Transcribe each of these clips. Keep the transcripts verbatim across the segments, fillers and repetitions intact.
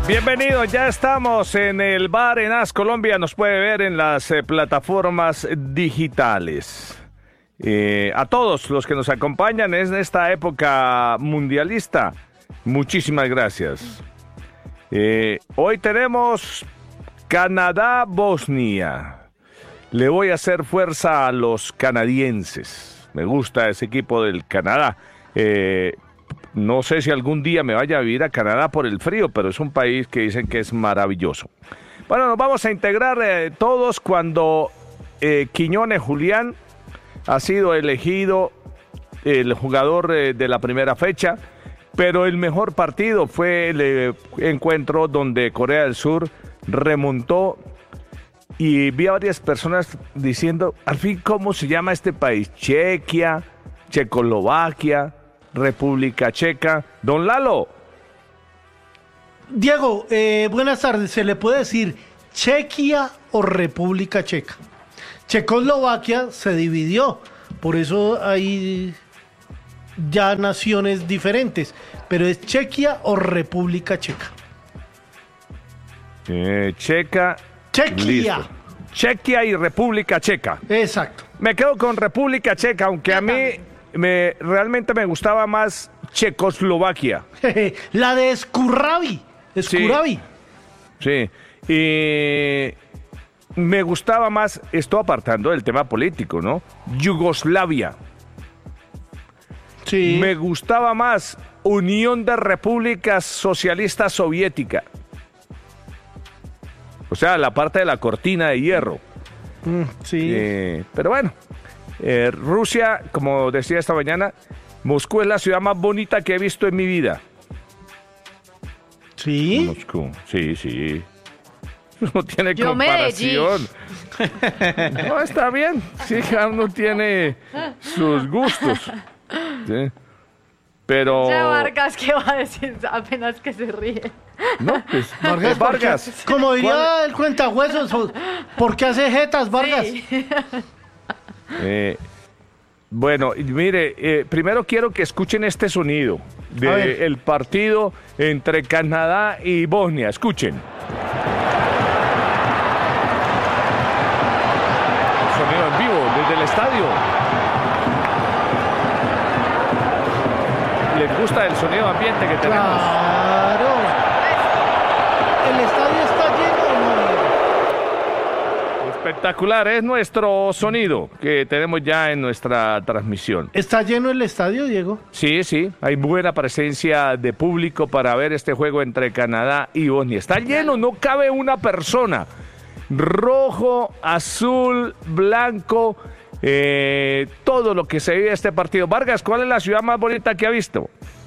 Bienvenidos, ya estamos en el Bar en As Colombia. Nos puede ver en las eh, plataformas digitales. Eh, a todos los que nos acompañan en esta época mundialista, muchísimas gracias. Eh, hoy tenemos Canadá-Bosnia. Le voy a hacer fuerza a los canadienses. Me gusta ese equipo del Canadá. Eh, no sé si algún día me vaya a vivir a Canadá por el frío, pero es un país que dicen que es maravilloso. Bueno, nos vamos a integrar eh, todos cuando eh, Quiñones Julián ha sido elegido el jugador eh, de la primera fecha, pero el mejor partido fue el eh, encuentro donde Corea del Sur remontó. Y vi a varias personas diciendo, al fin, ¿cómo se llama este país? Chequia, Checoslovaquia, República Checa. Don Lalo. Diego, eh, buenas tardes. ¿Se le puede decir Chequia o República Checa? Checoslovaquia se dividió, por eso hay ya naciones diferentes, pero es Chequia o República Checa. Eh, Checa. Chequia. Listo. Chequia y República Checa. Exacto. Me quedo con República Checa, aunque a mí me, realmente me gustaba más Checoslovaquia. La de Escurrabi. Escurrabi. Sí. sí. Y me gustaba más, esto apartando del tema político, ¿no? Yugoslavia. Sí. Me gustaba más Unión de Repúblicas Socialistas Soviética. O sea, la parte de la cortina de hierro. Mm, sí. Eh, pero bueno, eh, Rusia, como decía esta mañana, Moscú es la ciudad más bonita que he visto en mi vida. ¿Sí? Moscú, sí, sí. No tiene Yo comparación. No, está bien. Sí, cada uno tiene sus gustos. Sí. Pero... Ya Vargas, ¿qué va a decir? Apenas que se ríe. No, pues, Vargas, Vargas. porque, como diría el cuentahuesos, ¿por qué hace jetas, Vargas? Sí. Eh, bueno, mire, eh, primero quiero que escuchen este sonido del partido entre Canadá y Bosnia. Escuchen. Sonido en vivo desde el estadio. ¿Les gusta el sonido ambiente que tenemos? Claro. ¿El estadio está lleno o no? Espectacular, es nuestro sonido que tenemos ya en nuestra transmisión. ¿Está lleno el estadio, Diego? Sí, sí, hay buena presencia de público para ver este juego entre Canadá y Bosnia. Está lleno, no cabe una persona. Rojo, azul, blanco, eh, todo lo que se vive este partido. Vargas, ¿cuál es la ciudad más bonita que ha visto?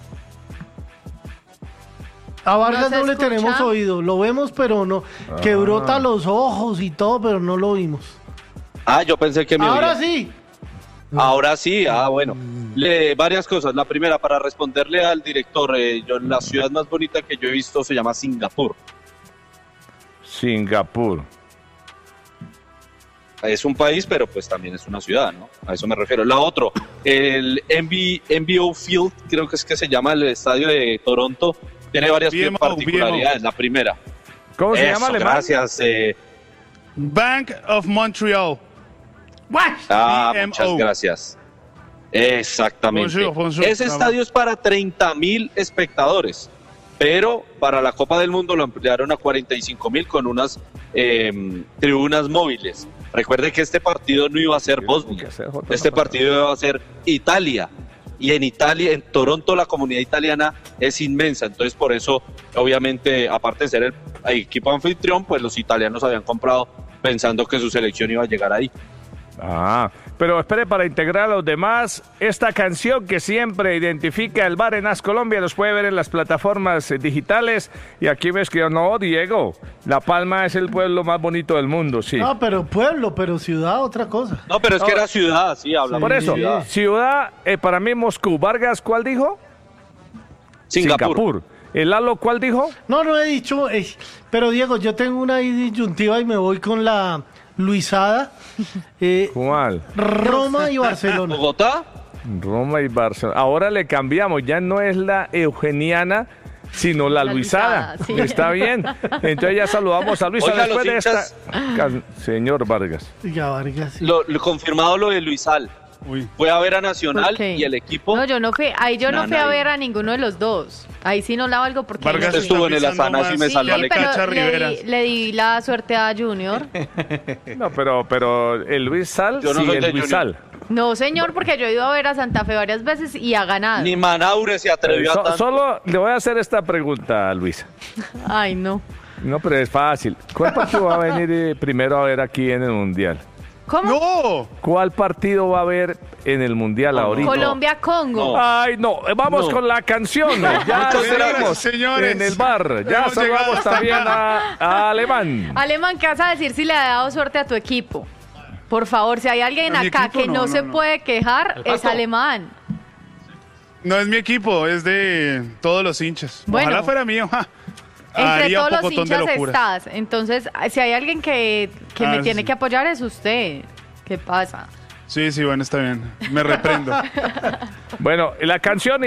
A Vargas ¿No no, se le escucha? tenemos oído, lo vemos, pero no, que Ah. brota los ojos y todo, pero no lo vimos. Ah, yo pensé que me Ahora oía. sí. Ahora sí, ah, bueno. Le, varias cosas. La primera, para responderle al director, eh, yo, la ciudad más bonita que yo he visto se llama Singapur. Singapur. Es un país, pero pues también es una ciudad, ¿no? A eso me refiero. La otra, el M B O Field, creo que es que se llama el estadio de Toronto, tiene varias B M O, particularidades. La primera. ¿Cómo se Eso, llama, alemán? gracias. Eh, Bank of Montreal. ah, B M O. muchas gracias. Exactamente. Bonjour, bonjour. Ese estadio es para treinta mil espectadores, pero para la Copa del Mundo lo ampliaron a cuarenta y cinco mil con unas eh, tribunas móviles. Recuerde que este partido no iba a ser Bosnia, este partido iba a ser Italia. Y en Italia, en Toronto, la comunidad italiana es inmensa. Entonces, por eso, obviamente, aparte de ser el equipo anfitrión, pues los italianos habían comprado pensando que su selección iba a llegar ahí. Ah, pero espere, para integrar a los demás, esta canción que siempre identifica el Bar en As Colombia los puede ver en las plataformas eh, digitales. Y aquí me escribió, no, Diego, La Palma es el pueblo más bonito del mundo, sí. No, pero pueblo, pero ciudad, otra cosa. No, pero es que era ciudad, sí, hablamos Por de eso, ciudad. ciudad, eh, para mí Moscú. Vargas, ¿cuál dijo? Singapur. ¿El Lalo cuál dijo? No, no he dicho, eh, pero Diego, yo tengo una disyuntiva y me voy con la Luisada. Eh, ¿Cuál? Roma y Barcelona. ¿Bogotá? Roma y Barcelona. Ahora le cambiamos, ya no es la eugeniana, sino la, La Luisada. Luisada, sí. Está bien. Entonces ya saludamos a Luisa Oiga, después los de esta. hinchas- Can- Señor Vargas. Ya, Vargas. sí. Lo, lo confirmado lo de Luisal. Uy. Fue a ver a Nacional Ok. y el equipo. No, yo no fui, ahí yo no No, fui a nadie. ver a ninguno de los dos. Ahí sí no la valgo porque... Vargas ahí no estuvo fui. en el pisando Asana, más sí me Sí, salvó que el pero Cacha le di, Riveras. le di la suerte a Junior. No, pero, pero el Luis Sal, Yo no sí, soy el de Luis Junior. Sal. No, señor, porque yo he ido a ver a Santa Fe varias veces y ha ganado. Ni Manaure se atrevió So- a tanto. solo le voy a hacer esta pregunta a Luisa. Ay, no. No, pero es fácil. ¿Cuál partido va a venir eh, primero a ver aquí en el Mundial? ¿Cómo? ¡No! ¿Cuál partido va a haber en el Mundial ahorita? Colombia-Congo. No. Ay, no, vamos No. con la canción. Ya Muchas seguimos gracias, señores. en el bar. Ya Hemos llegado saludamos hasta también acá. a, a Alemán. Alemán, ¿qué vas a decir si le ha dado suerte a tu equipo? Por favor, si hay alguien ¿A mi acá equipo? que no, No, no, se no. puede quejar, es Pato. Alemán. No es mi equipo, es de todos los hinchas. Bueno. Ojalá fuera mío. ja. Entre Haría un todos los pocotón de hinchas locuras. estás. Entonces, si hay alguien que, que Ah, me tiene sí. que apoyar es usted. ¿Qué pasa? Sí, sí, bueno, está bien. Me reprendo. Bueno, la canción